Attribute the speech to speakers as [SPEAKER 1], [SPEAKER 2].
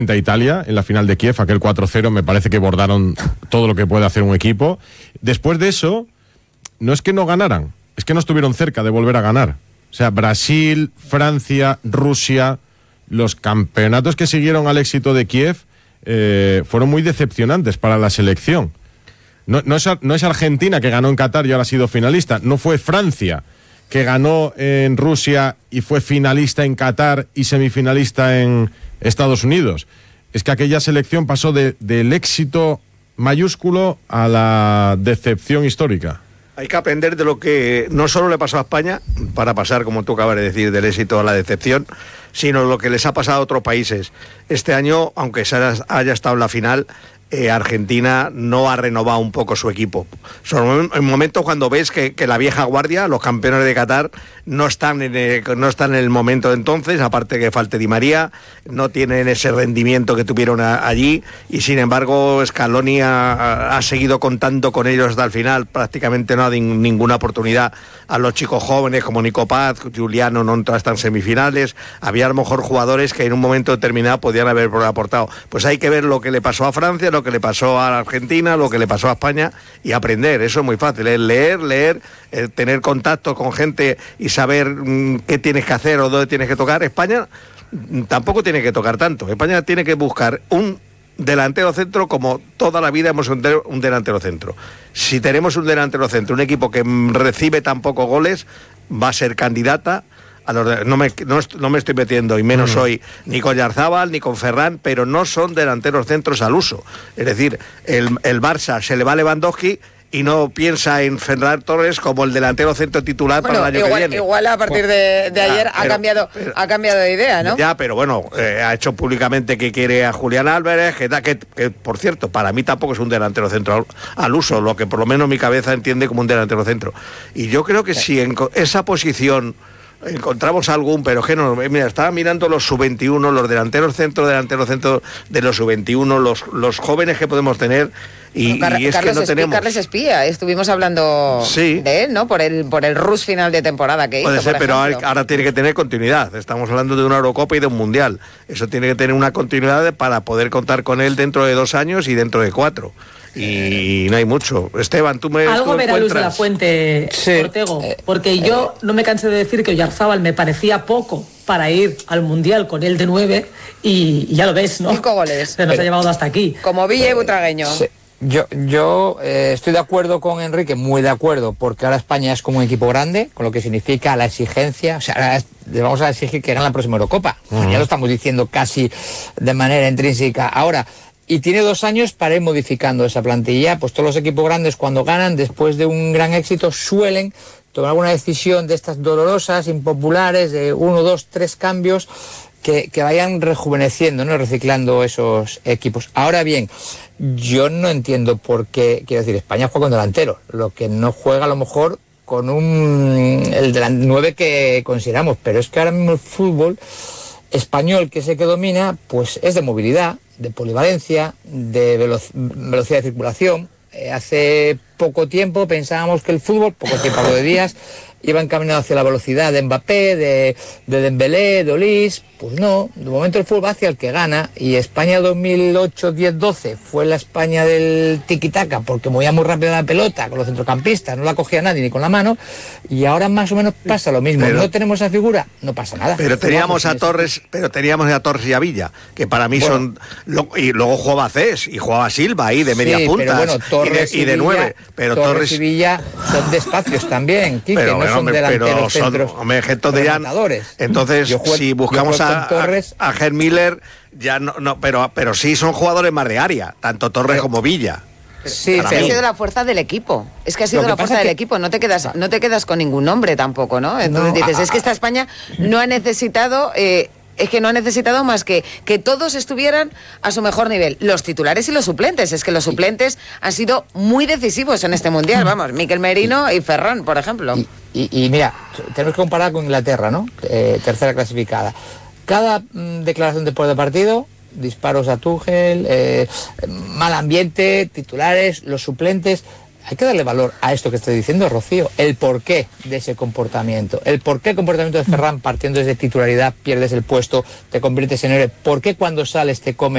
[SPEAKER 1] a Italia en la final de Kiev, aquel 4-0, me parece que bordaron todo lo que puede hacer un equipo. Después de eso, no es que no ganaran, es que no estuvieron cerca de volver a ganar. O sea, Brasil, Francia, Rusia, los campeonatos que siguieron al éxito de Kiev fueron muy decepcionantes para la selección. No es Argentina, que ganó en Qatar y ahora ha sido finalista. No fue Francia, que ganó en Rusia y fue finalista en Qatar y semifinalista en Estados Unidos. Es que aquella selección pasó del éxito mayúsculo a la decepción histórica.
[SPEAKER 2] Hay que aprender de lo que no solo le pasó a España, para pasar, como tú acabas de decir, del éxito a la decepción, sino lo que les ha pasado a otros países. Este año, aunque haya estado en la final, Argentina no ha renovado un poco su equipo. Son en momentos cuando ves que la vieja guardia, los campeones de Qatar, no están en el momento de entonces, aparte que falte Di María, no tienen ese rendimiento que tuvieron allí, y sin embargo Scaloni ha seguido contando con ellos hasta el final. Prácticamente no ha dado ninguna oportunidad a los chicos jóvenes como Nico Paz, Giuliano no están en semifinales. Había a lo mejor jugadores que en un momento determinado podían haber aportado. Pues hay que ver lo que le pasó a Francia, lo que le pasó a Argentina, lo que le pasó a España, y aprender. Eso es muy fácil, es leer, tener contacto con gente y saber qué tienes que hacer o dónde tienes que tocar. España tampoco tiene que tocar tanto. España tiene que buscar un delantero centro, como toda la vida hemos tenido un delantero centro. Si tenemos un delantero centro, un equipo que recibe tan pocos goles, va a ser candidata. No me estoy metiendo, y menos hoy, ni con Yarzábal ni con Ferran, pero no son delanteros centros al uso. Es decir, el Barça se le va a Lewandowski y no piensa en Ferran Torres como el delantero centro titular para el año que viene.
[SPEAKER 3] Igual a partir de ayer ha cambiado de idea, ¿no?
[SPEAKER 2] Ya, pero bueno, ha hecho públicamente que quiere a Julián Álvarez, que por cierto, para mí tampoco es un delantero centro al uso, lo que por lo menos mi cabeza entiende como un delantero centro. Y yo creo que si en esa posición encontramos algún, pero que no, mira, estaba mirando los sub-21, los delanteros centro de los sub-21, los jóvenes que podemos tener, y es que no tenemos.
[SPEAKER 3] Carles Espía, estuvimos hablando de él, ¿no? Por el rush final de temporada que hizo.
[SPEAKER 2] Puede ser, pero ahora tiene que tener continuidad. Estamos hablando de una Eurocopa y de un Mundial. Eso tiene que tener una continuidad para poder contar con él dentro de 2 años y dentro de 4. Y no hay mucho. Esteban, tú me
[SPEAKER 4] algo verá Luis de la Fuente, Ortego, porque yo no me cansé de decir que Oyarzábal me parecía poco para ir al Mundial con él de 9, y ya lo ves, ¿no?
[SPEAKER 3] 5 goles.
[SPEAKER 4] Se nos ha llevado hasta aquí.
[SPEAKER 3] Como Villa y Butragueño.
[SPEAKER 5] Sí. Yo estoy de acuerdo con Enrique, muy de acuerdo, porque ahora España es como un equipo grande, con lo que significa la exigencia. O sea, le vamos a exigir que gane la próxima Eurocopa. Ya lo estamos diciendo casi de manera intrínseca. Ahora, y tiene 2 años para ir modificando esa plantilla. Pues todos los equipos grandes, cuando ganan, después de un gran éxito, suelen tomar alguna decisión de estas dolorosas, impopulares, de 1, 2, 3 cambios, que vayan rejuveneciendo, ¿no? Reciclando esos equipos. Ahora bien, yo no entiendo por qué, quiero decir, España juega con delantero, lo que no juega a lo mejor con el 9 que consideramos, pero es que ahora mismo el fútbol español, que es el que domina, pues es de movilidad, de polivalencia, de velocidad de circulación. Hace poco tiempo pensábamos que el fútbol, poco tiempo, hablo de días, iba encaminado hacia la velocidad de Mbappé, de Dembélé, de Olís. Pues no, de momento el fútbol va hacia el que gana, y España 2008, 10, 12 fue la España del tiki-taka, porque movía muy rápido la pelota con los centrocampistas, no la cogía nadie ni con la mano, y ahora más o menos pasa lo mismo. No tenemos esa figura, no pasa nada.
[SPEAKER 2] Pero teníamos a Torres, y a Villa, que para mí son, y luego jugaba Cés y jugaba Silva ahí de media punta, pero bueno,
[SPEAKER 5] Torres
[SPEAKER 2] y de 9, pero Torres
[SPEAKER 5] y Villa son de espacios también, Quique,
[SPEAKER 2] pero,
[SPEAKER 5] no son delanteros centros.
[SPEAKER 2] Entonces, si buscamos a Gerd Müller, ya no, pero sí son jugadores más de área, tanto Torres como Villa.
[SPEAKER 3] Sí, ha sido la fuerza del equipo. Es que ha sido la fuerza del equipo. No te quedas con ningún nombre tampoco, ¿no? Entonces dices, es que esta España no ha necesitado. Es que no ha necesitado más que todos estuvieran a su mejor nivel, los titulares y los suplentes. Es que los suplentes han sido muy decisivos en este Mundial, vamos, Mikel Merino y Ferran, por ejemplo.
[SPEAKER 5] Y mira, tenemos que comparar con Inglaterra, ¿no? Tercera clasificada. Cada declaración después del partido, disparos a Tuchel, mal ambiente, titulares, los suplentes. Hay que darle valor a esto que estoy diciendo, Rocío, el porqué de ese comportamiento, el porqué el comportamiento de Ferran, partiendo desde titularidad, pierdes el puesto, te conviertes en héroe, por qué cuando sales te comes